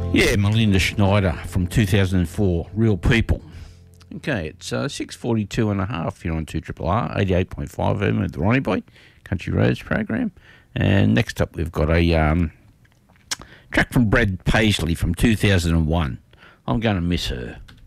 Yeah, Melinda Schneider from 2004, Real People. Okay, it's 6:42 and a half here on 2RRR, 88.5 FM at the Ronnie Boy Country Roads program. And next up we've got a track from Brad Paisley from 2001. I'm going to miss her.